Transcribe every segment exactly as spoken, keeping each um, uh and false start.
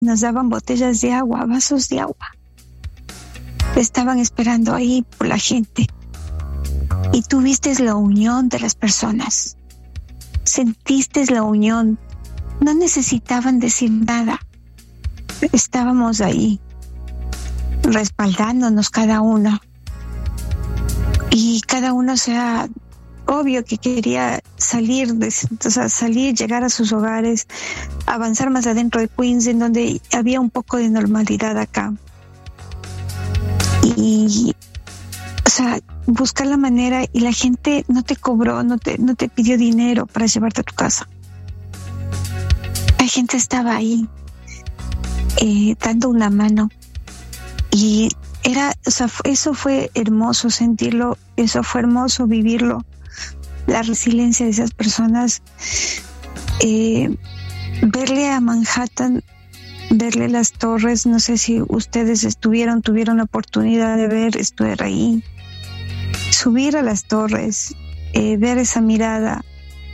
nos daban botellas de agua, vasos de agua. Estaban esperando ahí por la gente. Y tú vistes la unión de las personas. Sentiste la unión. No necesitaban decir nada. Estábamos ahí, respaldándonos cada uno. Y cada uno, o sea, obvio que quería salir, de, o sea, salir, llegar a sus hogares, avanzar más adentro de Queens, en donde había un poco de normalidad acá. Y, o sea, buscar la manera, y la gente no te cobró, no te, no te pidió dinero para llevarte a tu casa. La gente estaba ahí, eh, dando una mano. Y era, o sea, eso fue hermoso sentirlo, eso fue hermoso vivirlo. La resiliencia de esas personas, eh, verle a Manhattan, verle las torres, no sé si ustedes estuvieron, tuvieron la oportunidad de ver, estuve ahí, subir a las torres, eh, ver esa mirada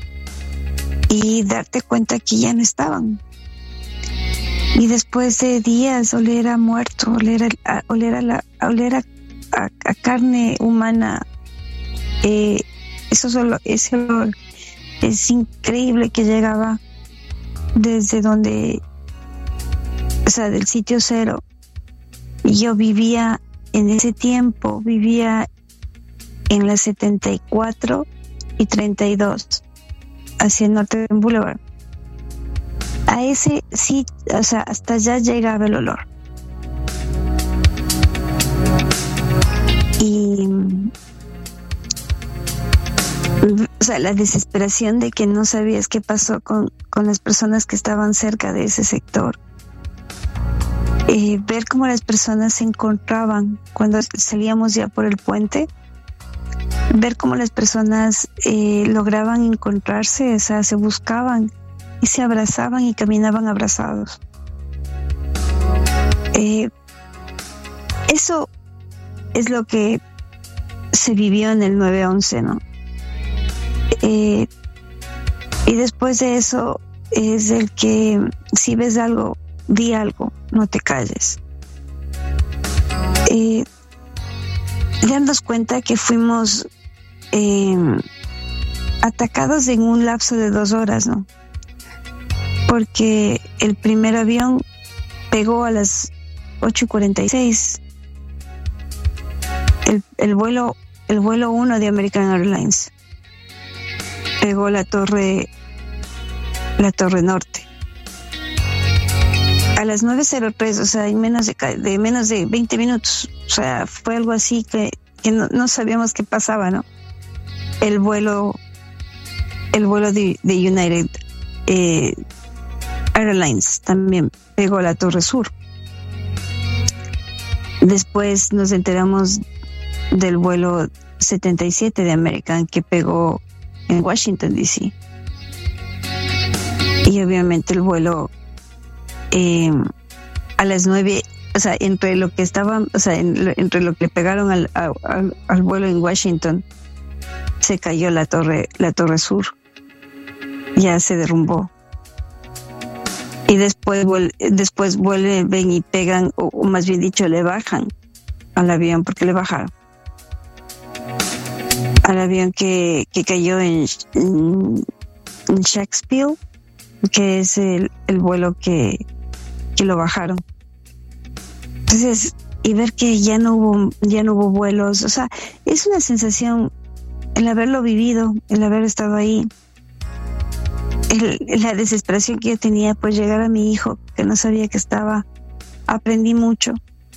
y darte cuenta que ya no estaban. Y después de días oler a muerto, oler a, oler a, la, oler a, a, a carne humana, eh, eso solo, ese olor es increíble que llegaba desde donde, o sea, del sitio cero. Y yo vivía en ese tiempo, vivía en la setenta y cuatro y treinta y dos, hacia el norte de Boulevard. A ese sí, o sea, hasta allá llegaba el olor. Y, o sea, la desesperación de que no sabías qué pasó con, con las personas que estaban cerca de ese sector. Eh, ver cómo las personas se encontraban cuando salíamos ya por el puente. Ver cómo las personas eh, lograban encontrarse, o sea, se buscaban y se abrazaban y caminaban abrazados. Eh, eso es lo que se vivió en el nueve once, ¿no? Eh, y después de eso es el que si ves algo, di algo, no te calles. Eh, darnos cuenta que fuimos eh, atacados en un lapso de dos horas, ¿no? Porque el primer avión pegó a las ocho y cuarenta y seis. El, el vuelo el vuelo uno de American Airlines pegó la torre la torre norte a las nueve cero tres, o sea, en menos de, de menos de veinte minutos. O sea, fue algo así que, que no, no sabíamos qué pasaba, ¿no? El vuelo el vuelo de, de United eh, Airlines también pegó a la torre sur. Después nos enteramos del vuelo setenta y siete de American que pegó en Washington D C. Y obviamente el vuelo eh, a las nueve, o sea, entre lo que estaban, o sea, en, entre lo que le pegaron al, al, al vuelo en Washington, se cayó la torre, la torre sur. Ya se derrumbó. Y después, después vuelven y pegan, o, o más bien dicho, le bajan al avión, porque le bajaron al avión que, que cayó en, en, en Shakespeare, que es el, el vuelo que, que lo bajaron. Entonces, y ver que ya no hubo, ya no hubo vuelos, o sea, es una sensación, el haberlo vivido, el haber estado ahí. El, la desesperación que yo tenía por llegar a mi hijo, que no sabía que estaba, aprendí mucho,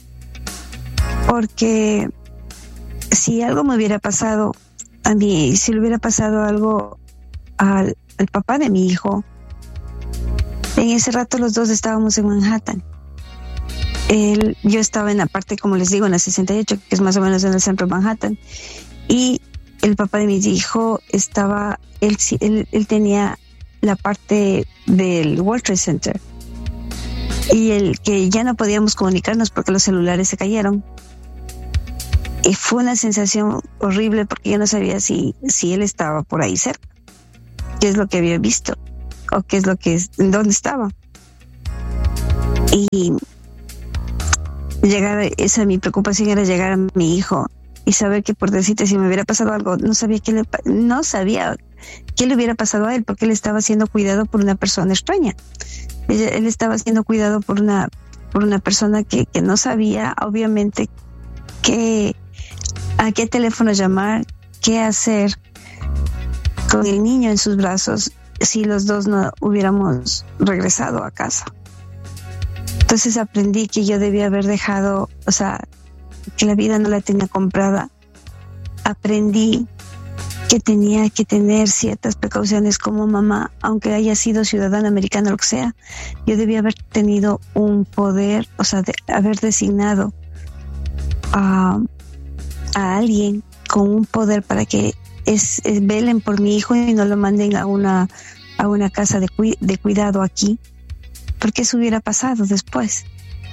porque si algo me hubiera pasado a mí, si le hubiera pasado algo al, al papá de mi hijo, en ese rato los dos estábamos en Manhattan. Él, yo estaba en la parte, como les digo, en la sesenta y ocho, que es más o menos en el centro de Manhattan, y el papá de mi hijo estaba, él, él, él tenía la parte del World Trade Center, y el que ya no podíamos comunicarnos porque los celulares se cayeron. Y fue una sensación horrible porque yo no sabía si, si él estaba por ahí cerca, qué es lo que había visto o qué es lo que es, dónde estaba. Y llegar, esa mi preocupación era llegar a mi hijo y saber que, por decirte, si me hubiera pasado algo, no sabía qué le, no sabía qué le hubiera pasado a él, porque él estaba siendo cuidado por una persona extraña. Él, él estaba siendo cuidado por una, por una persona que, que no sabía, obviamente, qué, a qué teléfono llamar, qué hacer con el niño en sus brazos si los dos no hubiéramos regresado a casa. Entonces aprendí que yo debía haber dejado, o sea, que la vida no la tenía comprada. Aprendí que tenía que tener ciertas precauciones como mamá, aunque haya sido ciudadana americana o lo que sea. Yo debía haber tenido un poder, o sea, de haber designado a, a alguien con un poder para que es, es, velen por mi hijo y no lo manden a una, a una casa de, cu- de cuidado aquí, porque eso hubiera pasado después.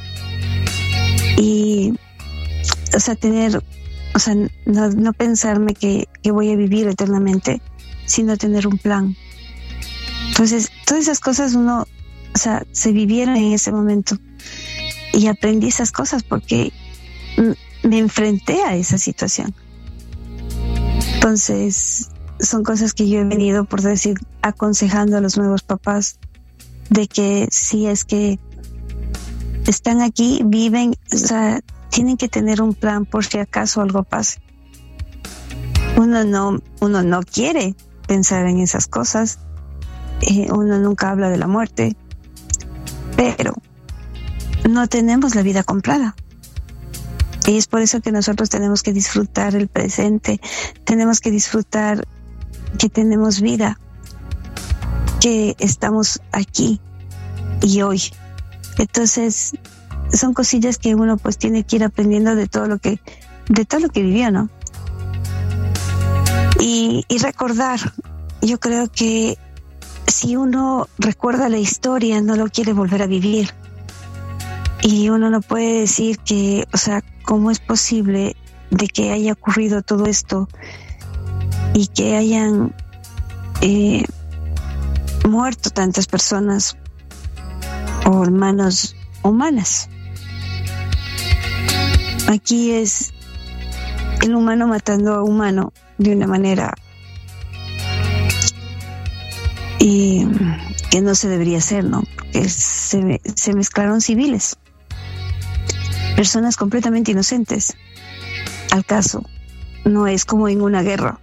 Y, o sea, tener, o sea, no, no pensarme que, que voy a vivir eternamente, sino tener un plan. Entonces, todas esas cosas uno, o sea, se vivieron en ese momento. Y aprendí esas cosas porque me enfrenté a esa situación. Entonces, son cosas que yo he venido, por decir, aconsejando a los nuevos papás, de que si es que están aquí, viven, o sea, tienen que tener un plan por si acaso algo pase. Uno no, uno no quiere pensar en esas cosas, eh, uno nunca habla de la muerte, pero no tenemos la vida comprada. Y es por eso que nosotros tenemos que disfrutar el presente, tenemos que disfrutar que tenemos vida, que estamos aquí y hoy. Entonces, son cosillas que uno pues tiene que ir aprendiendo de todo lo que, de todo lo que vivió, ¿no? Y, y recordar, yo creo que si uno recuerda la historia, no lo quiere volver a vivir. Y uno no puede decir que, o sea, ¿cómo es posible de que haya ocurrido todo esto y que hayan eh, muerto tantas personas por manos humanas? Aquí es el humano matando a humano de una manera y que no se debería hacer, ¿no? Porque se, se mezclaron civiles, personas completamente inocentes. Al caso, no es como en una guerra.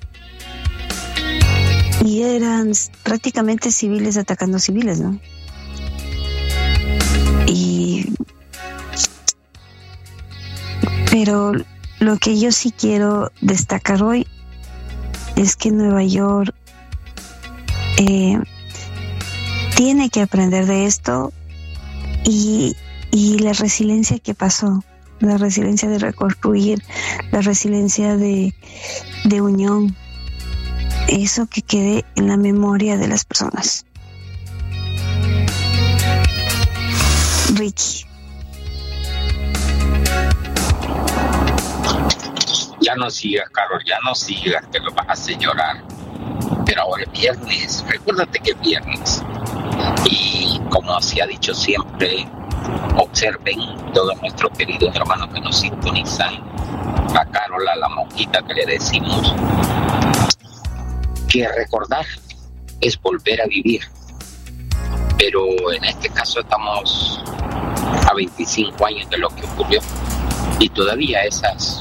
Y eran prácticamente civiles atacando civiles, ¿no? Y pero lo que yo sí quiero destacar hoy es que Nueva York eh, tiene que aprender de esto y, y la resiliencia que pasó, la resiliencia de reconstruir, la resiliencia de, de unión, eso que quede en la memoria de las personas. Ricky. Ya no sigas, Carol, ya no sigas, que lo vas a hacer llorar. Pero ahora es viernes, recuérdate que es viernes. Y como se ha dicho siempre, observen todos nuestros queridos hermanos que nos sintonizan, a Carol, a la monjita que le decimos, que recordar es volver a vivir. Pero en este caso estamos a veinticinco años de lo que ocurrió y todavía esas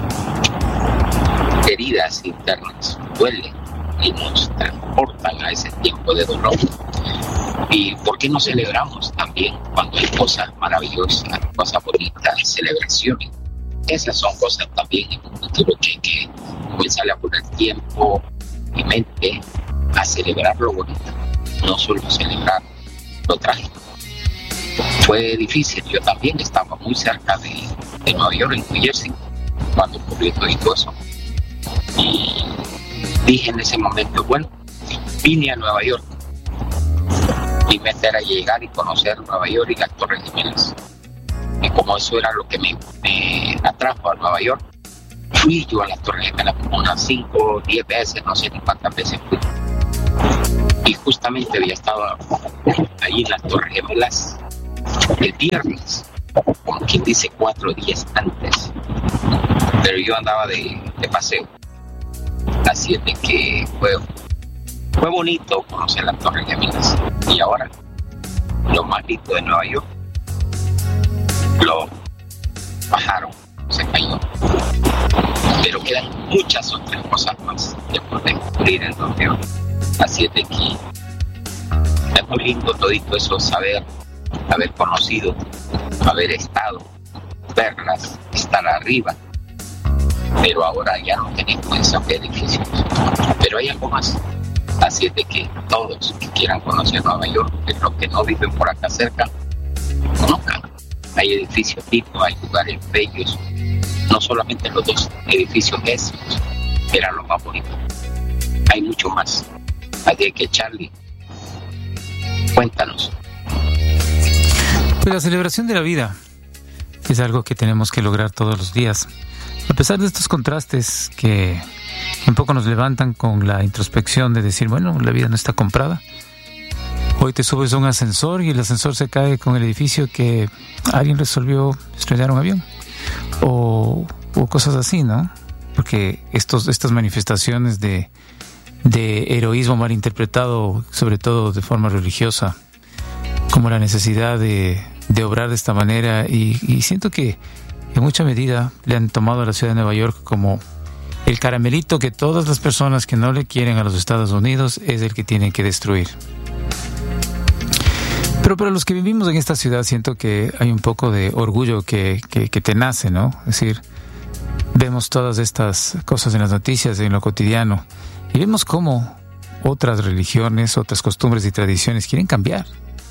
heridas internas duelen y nos transportan a ese tiempo de dolor. ¿Y por qué no celebramos también cuando hay cosas maravillosas, cosas bonitas, celebraciones? Esas son cosas también en un futuro que hay que comenzar a poner tiempo y mente a celebrar lo bonito, no solo celebrar lo trágico. Fue difícil, yo también estaba muy cerca de, de Nueva York, en New Jersey, cuando ocurrió todo eso. Y dije en ese momento, bueno, vine a Nueva York y me era llegar y conocer Nueva York y las Torres Gemelas. Y como eso era lo que me, me atrajo a Nueva York, fui yo a las Torres Gemelas como unas cinco, diez veces, no sé ni cuántas veces fui. Y justamente había estado ahí en las Torres Gemelas el viernes, como quien dice cuatro días antes, pero yo andaba de, de paseo, así es de que fue, fue bonito conocer las Torres Gemelas. Y ahora, lo más lindo de Nueva York, lo bajaron, se cayó, pero quedan muchas otras cosas más que por descubrir en Nueva York. Así es de que es muy lindo todito eso, saber, haber conocido, haber estado, verlas, estar arriba, pero ahora ya no tenemos esos edificios. Pero hay algo más, así es de que todos que quieran conocer Nueva York, que los que no viven por acá cerca, conozcan. Hay edificios lindos, hay lugares bellos, no solamente los dos edificios esos eran los más bonitos, hay mucho más. Así que Charlie, cuéntanos. Pues la celebración de la vida es algo que tenemos que lograr todos los días, a pesar de estos contrastes que un poco nos levantan con la introspección de decir, bueno, la vida no está comprada. Hoy te subes a un ascensor y el ascensor se cae con el edificio que alguien resolvió estrellar un avión, o, o cosas así, ¿no? Porque estos, estas manifestaciones de, de heroísmo mal interpretado, sobre todo de forma religiosa, como la necesidad de, de obrar de esta manera, y, y siento que en mucha medida le han tomado a la ciudad de Nueva York como el caramelito que todas las personas que no le quieren a los Estados Unidos es el que tienen que destruir. Pero para los que vivimos en esta ciudad siento que hay un poco de orgullo que, que, que te nace, ¿no? Es decir, vemos todas estas cosas en las noticias, en lo cotidiano, y vemos cómo otras religiones, otras costumbres y tradiciones quieren cambiar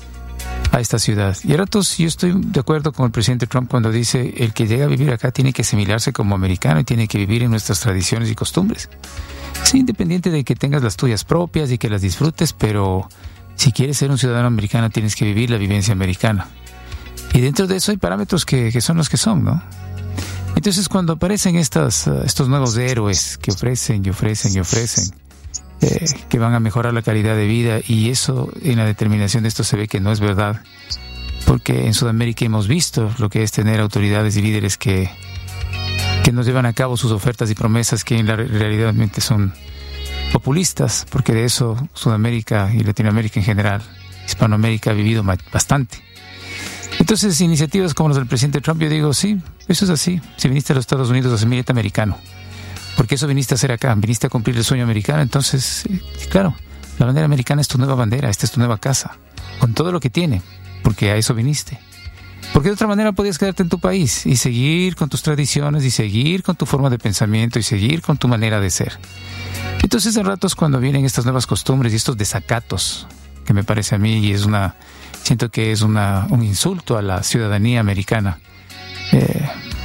a esta ciudad. Y a ratos yo estoy de acuerdo con el presidente Trump cuando dice el que llega a vivir acá tiene que asimilarse como americano y tiene que vivir en nuestras tradiciones y costumbres. Sí, independiente de que tengas las tuyas propias y que las disfrutes, pero si quieres ser un ciudadano americano tienes que vivir la vivencia americana. Y dentro de eso hay parámetros que, que son los que son, ¿no? Entonces cuando aparecen estas, uh, estos nuevos héroes que ofrecen y ofrecen y ofrecen, eh, que van a mejorar la calidad de vida, y eso en la determinación de esto se ve que no es verdad, porque en Sudamérica hemos visto lo que es tener autoridades y líderes que, que nos llevan a cabo sus ofertas y promesas que en la realidad son populistas, porque de eso Sudamérica y Latinoamérica en general, Hispanoamérica ha vivido bastante. Entonces, iniciativas como las del presidente Trump, yo digo, sí, eso es así. Si viniste a los Estados Unidos a ser militar americano, porque eso viniste a hacer acá, viniste a cumplir el sueño americano, entonces, claro, la bandera americana es tu nueva bandera, esta es tu nueva casa, con todo lo que tiene, porque a eso viniste. Porque de otra manera podías quedarte en tu país y seguir con tus tradiciones y seguir con tu forma de pensamiento y seguir con tu manera de ser. Entonces, en ratos cuando vienen estas nuevas costumbres y estos desacatos, que me parece a mí, y es una, siento que es una, un insulto a la ciudadanía americana, eh,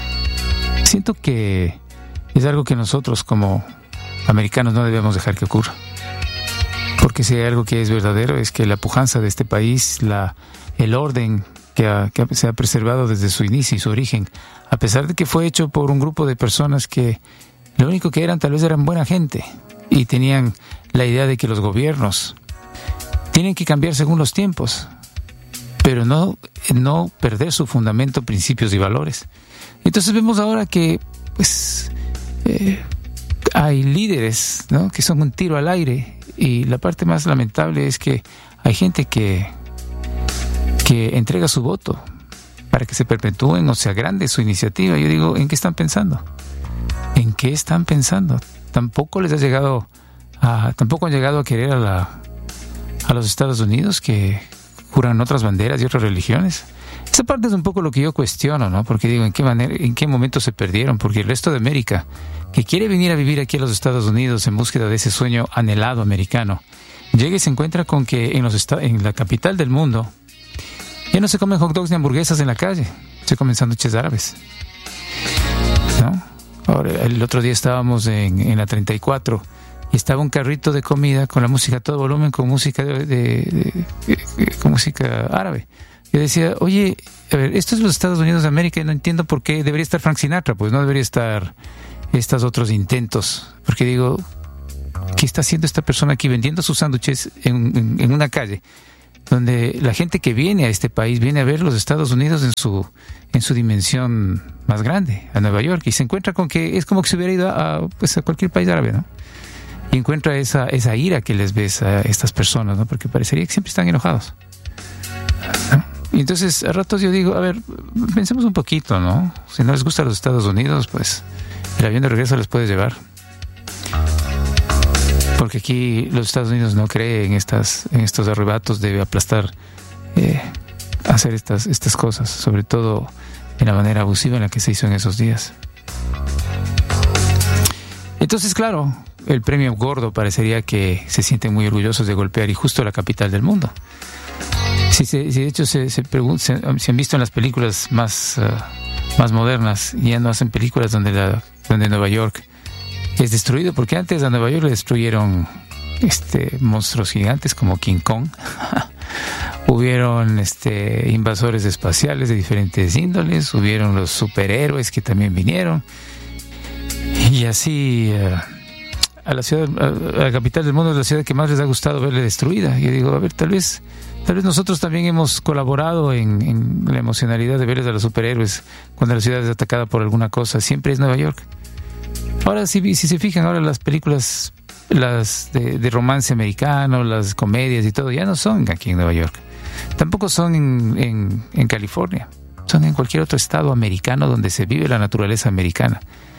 siento que es algo que nosotros como americanos no debemos dejar que ocurra. Porque si hay algo que es verdadero es que la pujanza de este país, la, el orden que, ha, que se ha preservado desde su inicio y su origen, a pesar de que fue hecho por un grupo de personas que lo único que eran tal vez eran buena gente, y tenían la idea de que los gobiernos tienen que cambiar según los tiempos, pero no, no perder su fundamento, principios y valores. Entonces vemos ahora que pues eh, hay líderes, ¿no?, que son un tiro al aire, y la parte más lamentable es que hay gente que, que entrega su voto para que se perpetúen o se agrande su iniciativa. Yo digo, ¿en qué están pensando? ¿En qué están pensando? Tampoco les ha llegado a, tampoco han llegado a querer a la a los Estados Unidos, que juran otras banderas y otras religiones. Esa parte es un poco lo que yo cuestiono, ¿no? Porque digo, ¿en qué manera, en qué momento se perdieron? Porque el resto de América, que quiere venir a vivir aquí a los Estados Unidos en búsqueda de ese sueño anhelado americano, llega y se encuentra con que en los esta- en la capital del mundo ya no se comen hot dogs ni hamburguesas en la calle, se comen sándwiches árabes, ¿no? Ahora, el otro día estábamos en, en la treinta y cuatro y estaba un carrito de comida con la música a todo volumen, con música de, de, de, de, con música árabe. Yo decía, oye, a ver, esto es los Estados Unidos de América y no entiendo por qué debería estar Frank Sinatra, pues no debería estar estos otros intentos. Porque digo, ¿qué está haciendo esta persona aquí vendiendo sus sándwiches en, en, en una calle donde la gente que viene a este país viene a ver los Estados Unidos en su en su dimensión más grande, a Nueva York, y se encuentra con que es como que se hubiera ido a, pues a cualquier país árabe, ¿no? Y encuentra esa esa ira que les ves a estas personas, ¿no? Porque parecería que siempre están enojados, ¿no? Y entonces a ratos yo digo, a ver, pensemos un poquito, ¿no? Si no les gusta los Estados Unidos, pues el avión de regreso les puede llevar. Porque aquí los Estados Unidos no creen en estas en estos arrebatos de aplastar, eh, hacer estas estas cosas, sobre todo en la manera abusiva en la que se hizo en esos días. Entonces, claro, el premio gordo parecería que se sienten muy orgullosos de golpear y justo la capital del mundo. Si, se, si de hecho se, se, pregun- se, se han visto en las películas más, uh, más modernas, ya no hacen películas donde, la, donde Nueva York es destruido, porque antes a Nueva York le destruyeron este, monstruos gigantes como King Kong. Hubieron este, invasores espaciales de diferentes índoles, hubieron los superhéroes que también vinieron. Y así uh, a la ciudad, a la capital del mundo es la ciudad que más les ha gustado verle destruida. Yo digo, a ver, tal vez tal vez nosotros también hemos colaborado en, en la emocionalidad de verles a los superhéroes cuando la ciudad es atacada por alguna cosa. Siempre es Nueva York. Ahora, si, si se fijan, ahora las películas las de, de romance americano, las comedias y todo, ya no son aquí en Nueva York. Tampoco son en, en, en California. Son en cualquier otro estado americano donde se vive la naturaleza americana.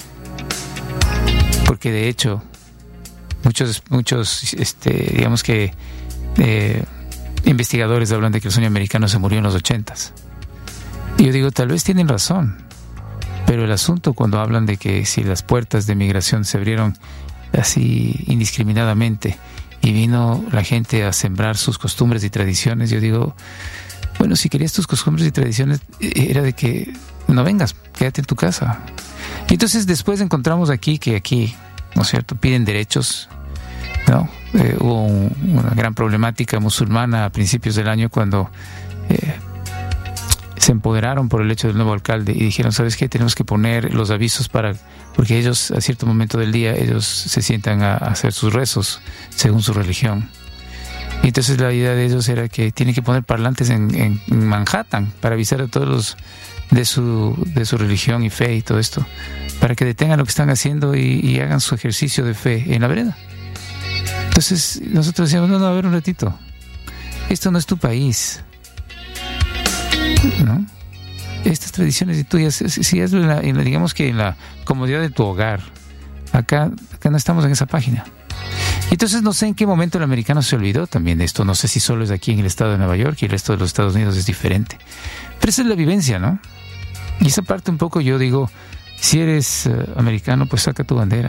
Porque de hecho, muchos, muchos este, digamos que eh, investigadores hablan de que el sueño americano se murió en los ochentas. Y yo digo, tal vez tienen razón. Pero el asunto cuando hablan de que si las puertas de migración se abrieron así indiscriminadamente y vino la gente a sembrar sus costumbres y tradiciones, yo digo, bueno, si querías tus costumbres y tradiciones, era de que no vengas, quédate en tu casa. Y entonces después encontramos aquí que aquí, ¿no es cierto?, piden derechos, ¿no? Eh, hubo un, una gran problemática musulmana a principios del año cuando eh, se empoderaron por el hecho del nuevo alcalde y dijeron, ¿sabes qué? Tenemos que poner los avisos para, porque ellos a cierto momento del día ellos se sientan a, a hacer sus rezos según su religión. Y entonces la idea de ellos era que tienen que poner parlantes en, en, en Manhattan para avisar a todos los de su de su religión y fe y todo esto, para que detengan lo que están haciendo y, y hagan su ejercicio de fe en la vereda. Entonces nosotros decíamos, no, no, a ver un ratito, esto no es tu país, ¿no? Estas tradiciones y tuyas, si es en la, en la, digamos que en la comodidad de tu hogar, acá, acá no estamos en esa página. Y entonces no sé en qué momento el americano se olvidó también de esto. No sé si solo es aquí en el estado de Nueva York y el resto de los Estados Unidos es diferente. Pero esa es la vivencia, ¿no? Y esa parte un poco yo digo, si eres uh, americano, pues saca tu bandera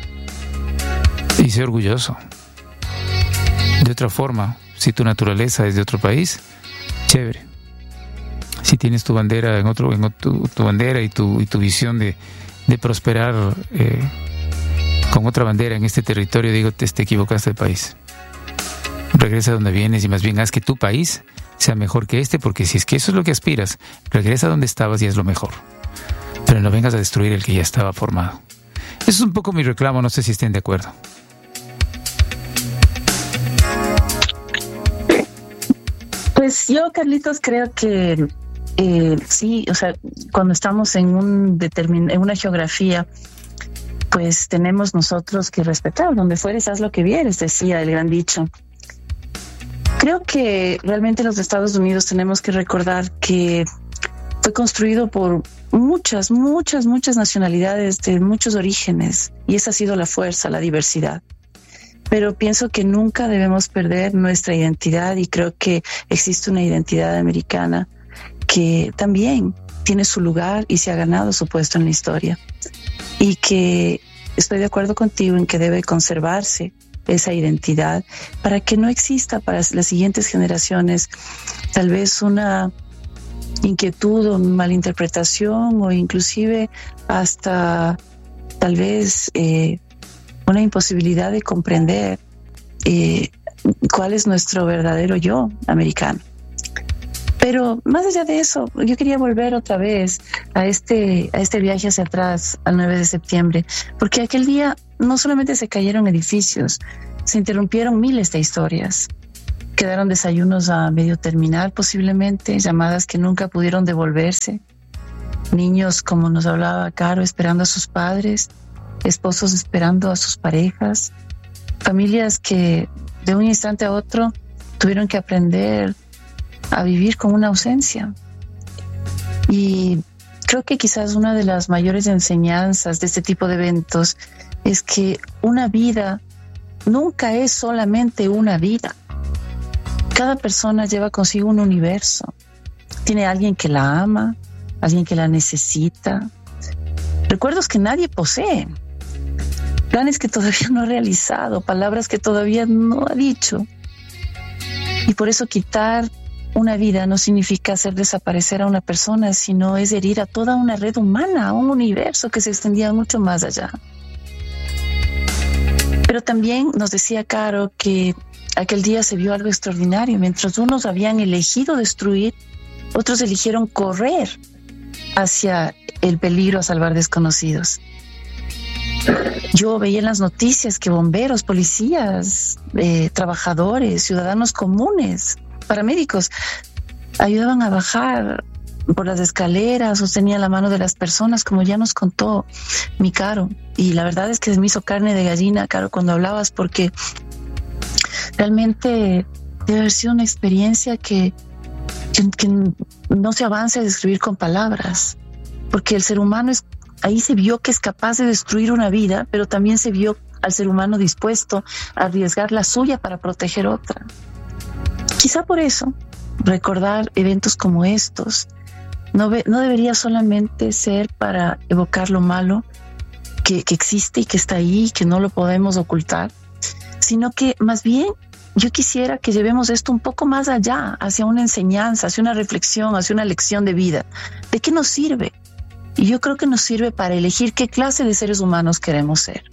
y sé orgulloso. De otra forma, si tu naturaleza es de otro país, chévere. Si tienes tu bandera en otro, en otro, tu bandera y tu y tu visión de, de prosperar eh, con otra bandera en este territorio, digo, te, te equivocaste de país. Regresa a donde vienes y más bien haz que tu país sea mejor que este, porque si es que eso es lo que aspiras, regresa a donde estabas y es lo mejor. Pero no vengas a destruir el que ya estaba formado. Eso es un poco mi reclamo, no sé si estén de acuerdo. Pues yo, Carlitos, creo que eh, sí, o sea, cuando estamos en un determin- en una geografía, pues tenemos nosotros que respetar. Donde fueres, haz lo que vieres, decía el gran dicho. Creo que realmente los Estados Unidos tenemos que recordar que fue construido por muchas, muchas, muchas nacionalidades de muchos orígenes, y esa ha sido la fuerza, la diversidad. Pero pienso que nunca debemos perder nuestra identidad, y creo que existe una identidad americana que también tiene su lugar y se ha ganado su puesto en la historia. Y que estoy de acuerdo contigo en que debe conservarse esa identidad para que no exista para las siguientes generaciones tal vez una inquietud o malinterpretación, o inclusive hasta tal vez eh, una imposibilidad de comprender eh, cuál es nuestro verdadero yo americano. Pero más allá de eso, yo quería volver otra vez a este, a este viaje hacia atrás, al nueve de septiembre, porque aquel día no solamente se cayeron edificios, se interrumpieron miles de historias. Quedaron desayunos a medio terminar posiblemente, llamadas que nunca pudieron devolverse, niños, como nos hablaba Caro, esperando a sus padres, esposos esperando a sus parejas, familias que de un instante a otro tuvieron que aprender a vivir con una ausencia. Y creo que quizás una de las mayores enseñanzas de este tipo de eventos es que una vida nunca es solamente una vida. Cada persona lleva consigo un universo. Tiene alguien que la ama, alguien que la necesita, recuerdos que nadie posee, planes que todavía no ha realizado, palabras que todavía no ha dicho. Y por eso quitar una vida no significa hacer desaparecer a una persona, sino es herir a toda una red humana, a un universo que se extendía mucho más allá. Pero también nos decía Caro que aquel día se vio algo extraordinario. Mientras unos habían elegido destruir, otros eligieron correr hacia el peligro a salvar desconocidos. Yo veía en las noticias que bomberos, policías, eh, trabajadores, ciudadanos comunes, paramédicos, ayudaban a bajar por las escaleras, sostenían la mano de las personas, como ya nos contó mi Caro. Y la verdad es que se me hizo carne de gallina, Caro, cuando hablabas, porque realmente debe haber sido una experiencia que, que, que no se avanza a describir con palabras, porque el ser humano es, ahí se vio que es capaz de destruir una vida, pero también se vio al ser humano dispuesto a arriesgar la suya para proteger otra. Quizá por eso recordar eventos como estos no, ve, no debería solamente ser para evocar lo malo que, que existe y que está ahí, que no lo podemos ocultar, sino que más bien yo quisiera que llevemos esto un poco más allá, hacia una enseñanza, hacia una reflexión, hacia una lección de vida. ¿De qué nos sirve? Y yo creo que nos sirve para elegir qué clase de seres humanos queremos ser.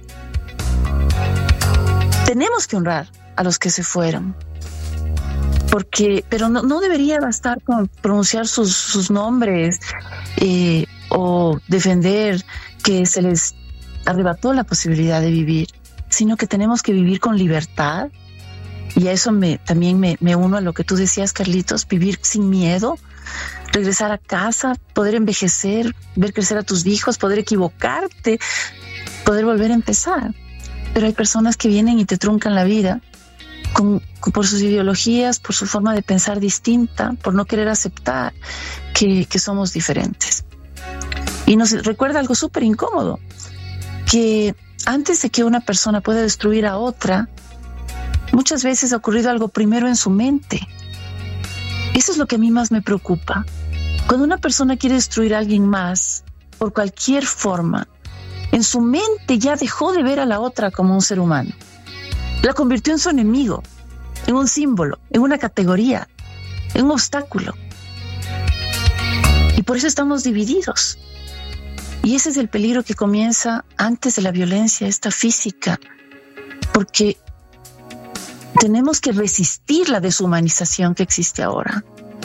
Tenemos que honrar a los que se fueron, porque, pero no, no debería bastar con pronunciar sus, sus nombres eh, o defender que se les arrebató la posibilidad de vivir, sino que tenemos que vivir con libertad. Y a eso me, también me, me uno a lo que tú decías, Carlitos, vivir sin miedo, regresar a casa, poder envejecer, ver crecer a tus hijos, poder equivocarte, poder volver a empezar. Pero hay personas que vienen y te truncan la vida con, con, por sus ideologías, por su forma de pensar distinta, por no querer aceptar que, que somos diferentes. Y nos recuerda algo súper incómodo, que antes de que una persona pueda destruir a otra, muchas veces ha ocurrido algo primero en su mente. Eso es lo que a mí más me preocupa. Cuando una persona quiere destruir a alguien más, por cualquier forma, en su mente ya dejó de ver a la otra como un ser humano. La convirtió en su enemigo, en un símbolo, en una categoría, en un obstáculo. Y por eso estamos divididos. Y ese es el peligro que comienza antes de la violencia, esta física, porque tenemos que resistir la deshumanización que existe ahora.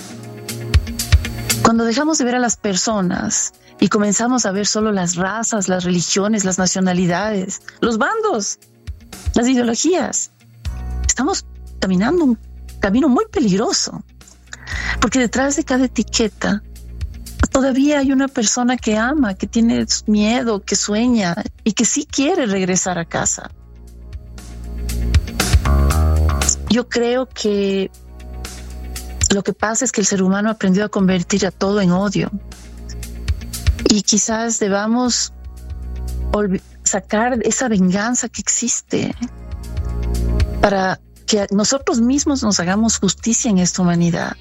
Cuando dejamos de ver a las personas y comenzamos a ver solo las razas, las religiones, las nacionalidades, los bandos, las ideologías, estamos caminando un camino muy peligroso, porque detrás de cada etiqueta todavía hay una persona que ama, que tiene miedo, que sueña y que sí quiere regresar a casa. Yo creo que lo que pasa es que el ser humano aprendió a convertir a todo en odio. Y quizás debamos olv- sacar esa venganza que existe para que nosotros mismos nos hagamos justicia en esta humanidad.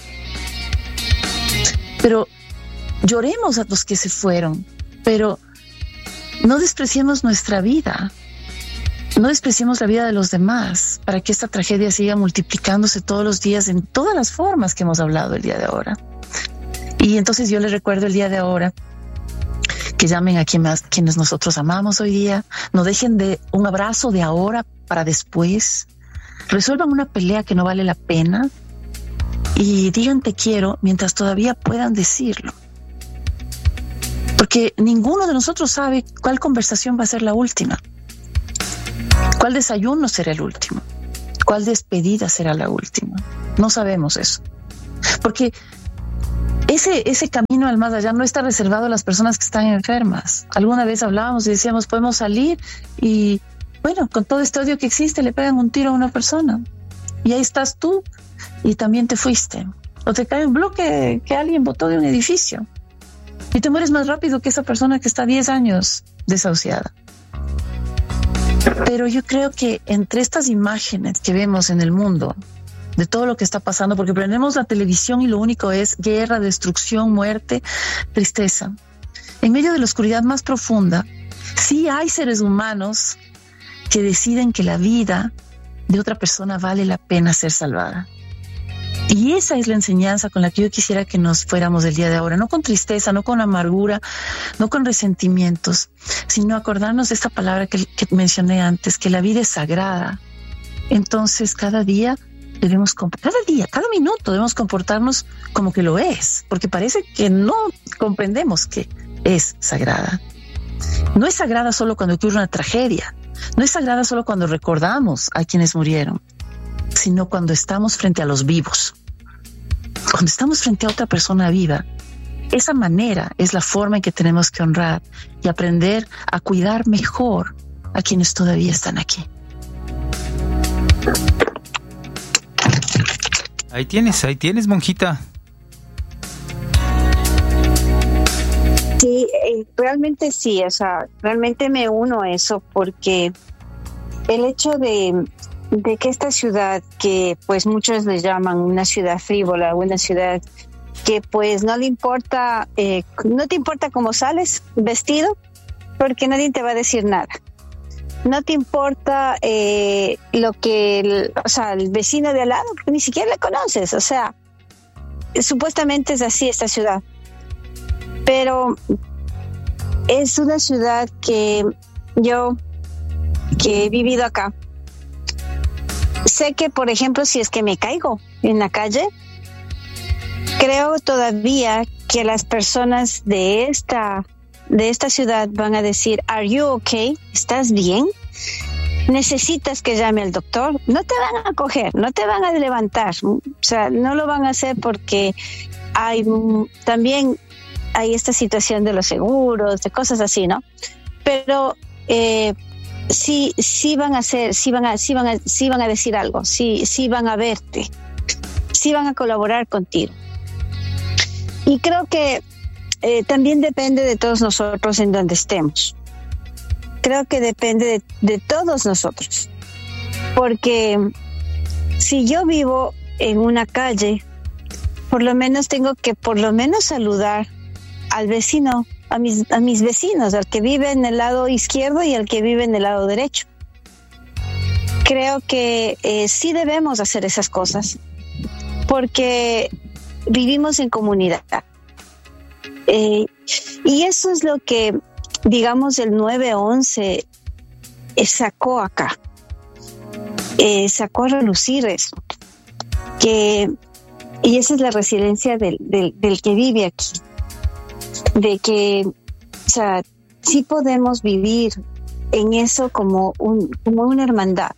Pero lloremos a los que se fueron, pero no despreciemos nuestra vida. No despreciemos la vida de los demás para que esta tragedia siga multiplicándose todos los días en todas las formas que hemos hablado el día de ahora. Y entonces yo les recuerdo el día de ahora que llamen a quien más, quienes nosotros amamos hoy día. No dejen de un abrazo de ahora para después. Resuelvan una pelea que no vale la pena y digan te quiero mientras todavía puedan decirlo. Porque ninguno de nosotros sabe cuál conversación va a ser la última. ¿Cuál desayuno será el último? ¿Cuál despedida será la última? No sabemos eso. Porque ese, ese camino al más allá no está reservado a las personas que están enfermas. Alguna vez hablábamos y decíamos, podemos salir y, bueno, con todo este odio que existe, le pegan un tiro a una persona. Y ahí estás tú y también te fuiste. O te cae un bloque que alguien botó de un edificio. Y te mueres más rápido que esa persona que está diez años desahuciada. Pero yo creo que entre estas imágenes que vemos en el mundo, de todo lo que está pasando, porque prendemos la televisión y lo único es guerra, destrucción, muerte, tristeza. En medio de la oscuridad más profunda, sí hay seres humanos que deciden que la vida de otra persona vale la pena ser salvada. Y esa es la enseñanza con la que yo quisiera que nos fuéramos del día de ahora, no con tristeza, no con amargura, no con resentimientos, sino acordarnos de esta palabra que, que mencioné antes, que la vida es sagrada. Entonces cada día debemos, cada día, cada minuto debemos comportarnos como que lo es, porque parece que no comprendemos que es sagrada. No es sagrada solo cuando ocurre una tragedia, no es sagrada solo cuando recordamos a quienes murieron, sino cuando estamos frente a los vivos. Cuando estamos frente a otra persona viva, esa manera es la forma en que tenemos que honrar y aprender a cuidar mejor a quienes todavía están aquí. Ahí tienes, ahí tienes, monjita. Sí, realmente sí, o sea, realmente me uno a eso, porque el hecho de, de que esta ciudad, que pues muchos le llaman una ciudad frívola, una ciudad que pues no le importa, eh, no te importa cómo sales vestido, porque nadie te va a decir nada. No te importa eh, lo que, el, o sea, el vecino de al lado, porque ni siquiera le conoces, o sea, supuestamente es así esta ciudad. Pero es una ciudad que yo, que he vivido acá, sé que, por ejemplo, si es que me caigo en la calle, creo todavía que las personas de esta, de esta ciudad van a decir, ¿Are you okay? ¿Estás bien? ¿Necesitas que llame al doctor? No te van a coger, no te van a levantar. O sea, no lo van a hacer porque hay también hay esta situación de los seguros, de cosas así, ¿no? Pero eh, sí, sí van a hacer, sí van a, sí van a, sí van a decir algo, sí, sí van a verte, sí van a colaborar contigo. Y creo que eh, también depende de todos nosotros en donde estemos. Creo que depende de, de todos nosotros. Porque si yo vivo en una calle, por lo menos tengo que por lo menos saludar al vecino, a mis, a mis vecinos, al que vive en el lado izquierdo y al que vive en el lado derecho. Creo que eh, sí debemos hacer esas cosas, porque vivimos en comunidad. Eh, y eso es lo que, digamos, el nueve once eh, sacó acá. Eh, sacó a relucir eso. Que, y esa es la resiliencia del, del, del que vive aquí. De que, o sea, sí podemos vivir en eso como, un, como una hermandad.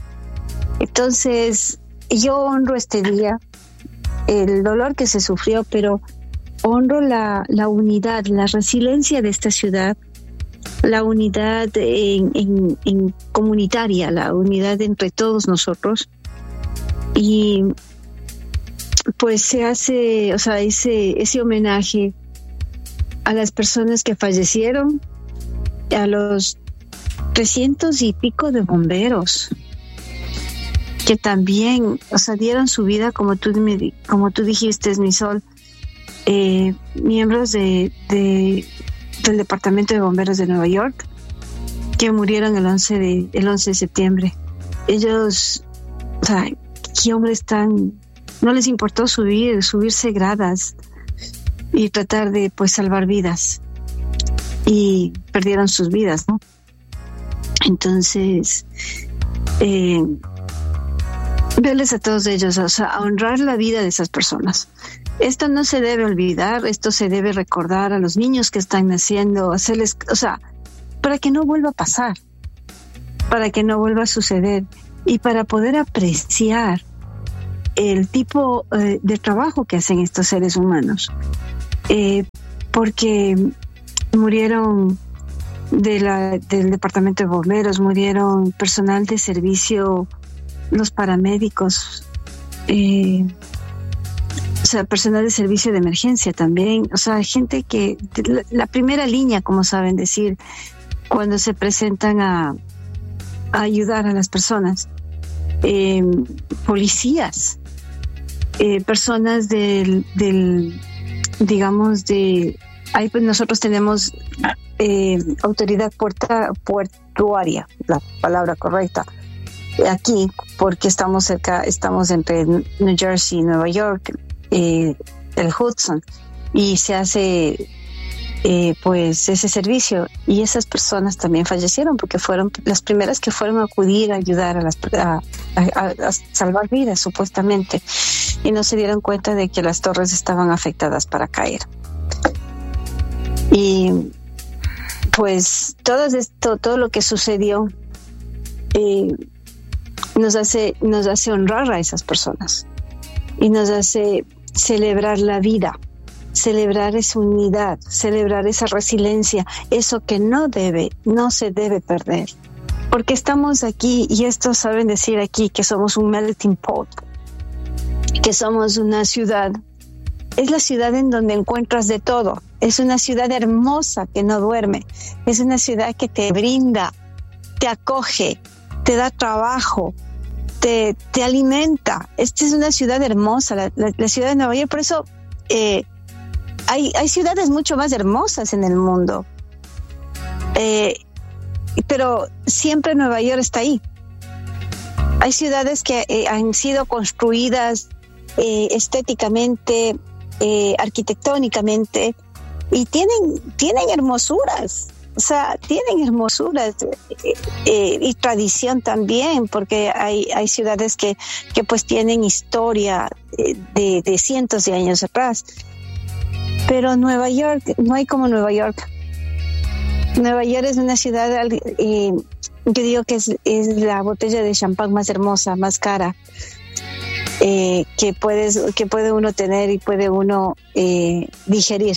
Entonces, yo honro este día, el dolor que se sufrió, pero honro la, la unidad, la resiliencia de esta ciudad, la unidad en, en, en comunitaria, la unidad entre todos nosotros. Y pues se hace, o sea, ese, ese homenaje a las personas que fallecieron, a los trescientos y pico de bomberos que también, o sea, dieron su vida, como tú, me, como tú dijiste, mi Sol, eh, miembros de, de del Departamento de Bomberos de Nueva York, que murieron el once de, el once de septiembre. Ellos, o sea, qué hombres tan, no les importó subir, subirse gradas y tratar de, pues, salvar vidas, y perdieron sus vidas, ¿no? Entonces, eh, verles a todos ellos, o sea, a honrar la vida de esas personas. Esto no se debe olvidar, esto se debe recordar a los niños que están naciendo, hacerles, o sea, para que no vuelva a pasar, para que no vuelva a suceder. y para poder apreciar el tipo eh, de trabajo que hacen estos seres humanos. Eh, porque murieron de la, del departamento de bomberos, murieron personal de servicio, los paramédicos, eh, o sea, personal de servicio de emergencia también, o sea, gente que, la, la primera línea, como saben decir, cuando se presentan a, a ayudar a las personas, eh, policías, eh, personas del, del, digamos, de, ahí pues nosotros tenemos eh, autoridad puerta, portuaria, la palabra correcta, aquí, porque estamos cerca, estamos entre New Jersey y Nueva York, eh, el Hudson, y se hace eh, pues ese servicio, y esas personas también fallecieron porque fueron las primeras que fueron a acudir a ayudar a, las, a, a, a salvar vidas supuestamente, y no se dieron cuenta de que las torres estaban afectadas para caer. Y pues todo esto, todo lo que sucedió eh, nos hace, nos hace honrar a esas personas y nos hace celebrar la vida, celebrar esa unidad, celebrar esa resiliencia, eso que no debe, no se debe perder. Porque estamos aquí, y esto saben decir aquí, que somos un melting pot, que somos una ciudad. Es la ciudad en donde encuentras de todo. Es una ciudad hermosa que no duerme. Es una ciudad que te brinda, te acoge, te da trabajo, te, te alimenta. Esta es una ciudad hermosa, la, la, la ciudad de Nueva York. Por eso eh, hay, hay ciudades mucho más hermosas en el mundo. Eh, pero siempre Nueva York está ahí. Hay ciudades que eh, han sido construidas eh, estéticamente, eh, arquitectónicamente, y tienen, tienen hermosuras. O sea, tienen hermosuras eh, eh, y tradición también, porque hay, hay ciudades que, que pues tienen historia eh, de, de cientos de años atrás. Pero Nueva York, no hay como Nueva York. Nueva York es una ciudad, eh, yo digo que es, es la botella de champán más hermosa, más cara, eh, que, puedes, que puede uno tener y puede uno eh, digerir.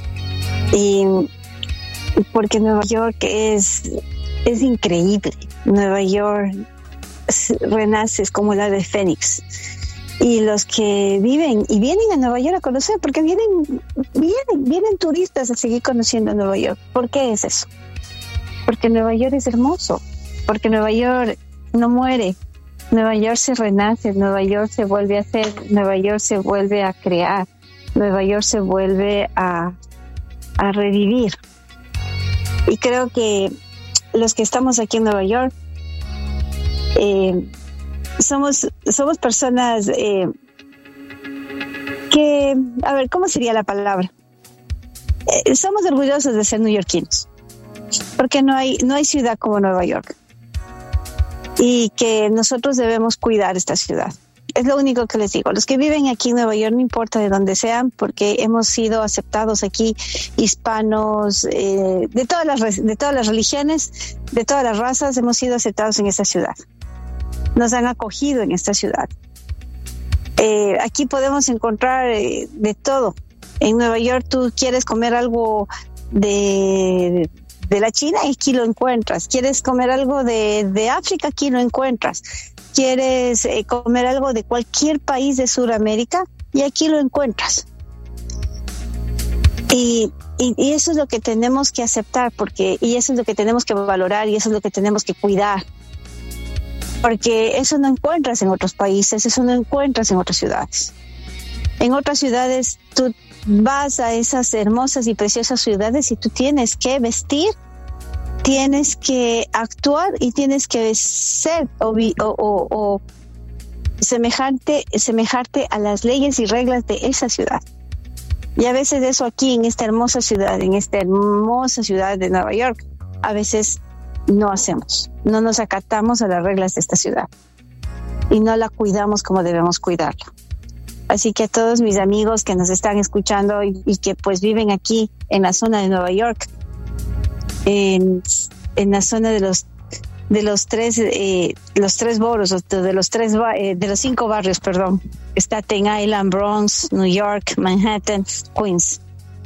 Y porque Nueva York es, es increíble. Nueva York renace, es como la de Fénix. Y los que viven y vienen a Nueva York a conocer, porque vienen, vienen, vienen turistas a seguir conociendo Nueva York. ¿Por qué es eso? Porque Nueva York es hermoso, porque Nueva York no muere, Nueva York se renace, Nueva York se vuelve a hacer, Nueva York se vuelve a crear, Nueva York se vuelve a, a revivir. Y creo que los que estamos aquí en Nueva York eh, somos, somos personas eh, que, a ver, ¿cómo sería la palabra? Eh, somos orgullosos de ser neoyorquinos, porque no hay, no hay ciudad como Nueva York, y que nosotros debemos cuidar esta ciudad. Es lo único que les digo. Los que viven aquí en Nueva York, no importa de dónde sean, porque hemos sido aceptados aquí, hispanos, eh, de todas las de todas las religiones, de todas las razas, hemos sido aceptados en esta ciudad. Nos han acogido en esta ciudad. Eh, aquí podemos encontrar eh, de todo. En Nueva York tú quieres comer algo de, de la China y aquí lo encuentras. Quieres comer algo de, de África, aquí lo encuentras. Quieres eh, comer algo de cualquier país de Sudamérica y aquí lo encuentras. Y, y, y eso es lo que tenemos que aceptar, porque y eso es lo que tenemos que valorar y eso es lo que tenemos que cuidar. Porque eso no encuentras en otros países, eso no encuentras en otras ciudades. En otras ciudades tú vas a esas hermosas y preciosas ciudades y tú tienes que vestir, tienes que actuar y tienes que ser o, o, o, o semejante, semejarte a las leyes y reglas de esa ciudad. Y a veces eso aquí en esta hermosa ciudad, en esta hermosa ciudad de Nueva York, a veces no hacemos, no nos acatamos a las reglas de esta ciudad y no la cuidamos como debemos cuidarla. Así que a todos mis amigos que nos están escuchando y, y que pues viven aquí en la zona de Nueva York, en, en la zona de los de los tres, eh, los tres boroughs, de los tres, eh, de los cinco barrios, perdón, Staten Island, Bronx, New York, Manhattan, Queens.